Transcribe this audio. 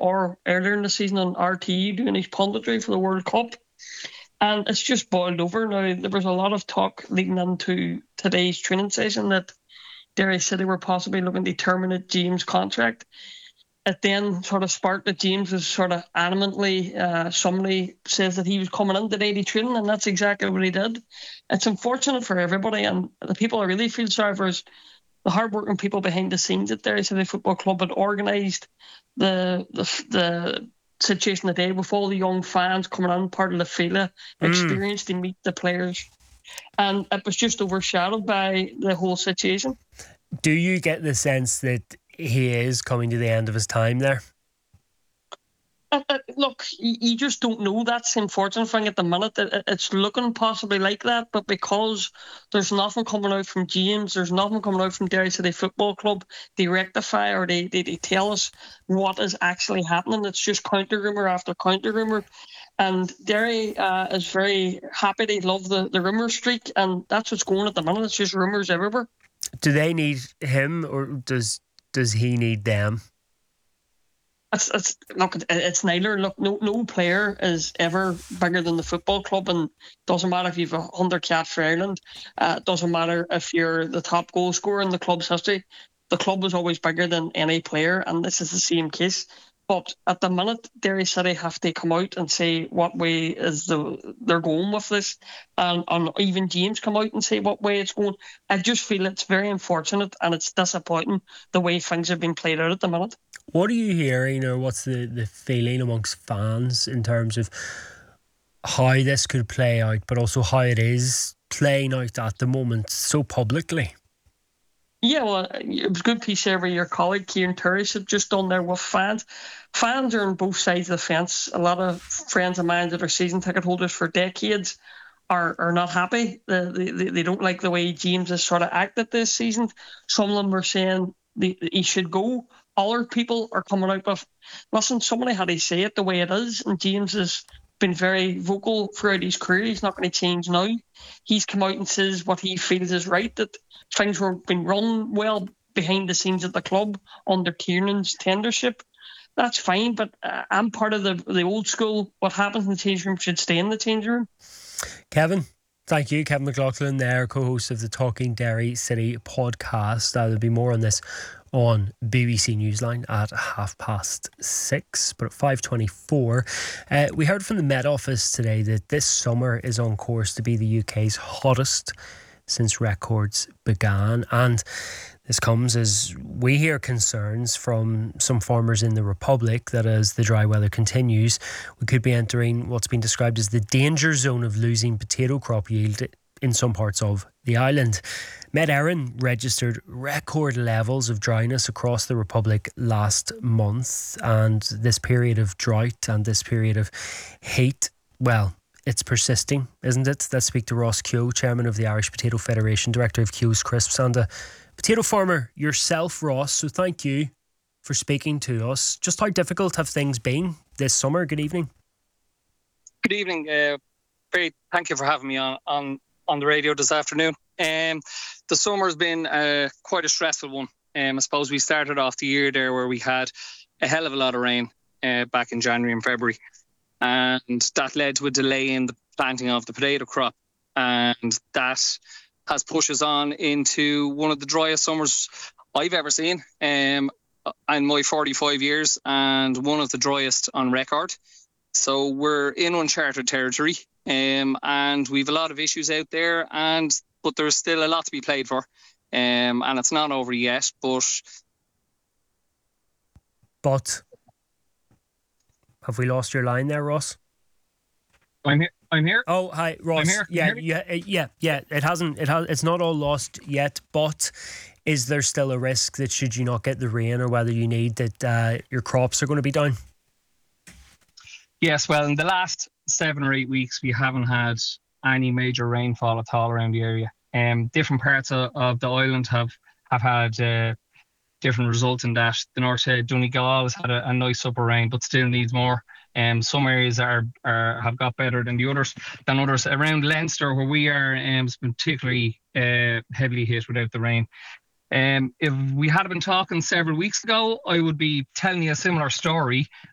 or earlier in the season on RTE doing his punditry for the World Cup. And it's just boiled over now. There was a lot of talk leading into today's training session that Derry City were possibly looking to terminate James' contract. It then sort of sparked that James was sort of adamantly, somebody says that he was coming in today to training, and that's exactly what he did. It's unfortunate for everybody, and the people I really feel sorry for is the hard-working people behind the scenes at Derry City Football Club had organised the situation today with all the young fans coming on, part of the Fila experience to meet the players. And it was just overshadowed by the whole situation. Do you get the sense that he is coming to the end of his time there? Look, you just don't know. That's the unfortunate thing at the minute. It's looking possibly like that, but because there's nothing coming out from James, there's nothing coming out from Derry City Football Club, they rectify or they tell us what is actually happening. It's just counter rumour after counter rumour. And Derry is very happy. They love the rumour streak, and that's what's going at the minute. It's just rumours everywhere. Do they need him, or does he need them? It's neither. Look, no player is ever bigger than the football club, and doesn't matter if you've 100 caps for Ireland. Doesn't matter if you're the top goal scorer in the club's history. The club was always bigger than any player, and this is the same case. But at the minute, Derry City have to come out and say what way is they're going with this, and even James come out and say what way it's going. I just feel it's very unfortunate and it's disappointing the way things have been played out at the minute. What are you hearing, or what's the feeling amongst fans in terms of how this could play out, but also how it is playing out at the moment so publicly? Yeah, well, it was a good piece there where your colleague Kieran Turris had just done there with fans. Fans are on both sides of the fence. A lot of friends of mine that are season ticket holders for decades are not happy. They don't like the way James has sort of acted this season. Some of them are saying he should go. Other people are coming out with, listen, somebody had to say it the way it is, and James has been very vocal throughout his career. He's not going to change now. He's come out and says what he feels is right, that things were being run well behind the scenes at the club under Tiernan's tendership. That's fine, but I'm part of the old school. What happens in the changing room should stay in the changing room. Kevin, thank you. Kevin McLaughlin there, co-host of the Talking Derry City podcast. There'll be more on this on BBC Newsline at 6:30, but at 5:24. We heard from the Met Office today that this summer is on course to be the UK's hottest since records began, and this comes as we hear concerns from some farmers in the Republic that as the dry weather continues, we could be entering what's been described as the danger zone of losing potato crop yield in some parts of the island. Met Éireann registered record levels of dryness across the Republic last month, and this period of drought and this period of heat, well, it's persisting, isn't it? Let's speak to Ross Keogh, chairman of the Irish Potato Federation, director of Keogh's Crisps, and a potato farmer yourself, Ross. So thank you for speaking to us. Just how difficult have things been this summer? Good evening. Good evening. Thank you for having me on the radio this afternoon. The summer's been quite a stressful one. I suppose we started off the year there where we had a hell of a lot of rain back in January and February, and that led to a delay in the planting of the potato crop, and that has pushed us on into one of the driest summers I've ever seen in my 45 years, and one of the driest on record. So we're in uncharted territory, and we've a lot of issues out there, but there's still a lot to be played for, and it's not over yet. But have we lost your line there, Ross? I'm here. Oh, hi, Ross. I'm here. Yeah. It's not all lost yet, but is there still a risk that should you not get the rain or whether you need that your crops are going to be down? Yes, well, in the last 7 or 8 weeks, we haven't had any major rainfall at all around the area. Different parts of the island have had different results in that. The north Donegal has had a nice upper rain, but still needs more. Some areas have got better than others. Around Leinster, where we are, is particularly heavily hit without the rain. If we had been talking several weeks ago, I would be telling you a similar story,